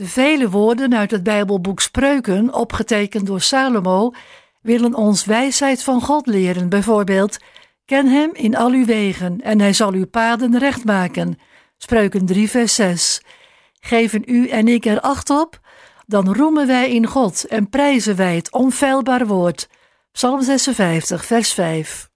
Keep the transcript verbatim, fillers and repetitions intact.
De vele woorden uit het Bijbelboek Spreuken, opgetekend door Salomo, willen ons wijsheid van God leren. Bijvoorbeeld, ken hem in al uw wegen en hij zal uw paden recht maken. Spreuken drie vers zes. Geven u en ik er acht op, dan roemen wij in God en prijzen wij het onfeilbaar woord. Psalm zesenvijftig vers vijf.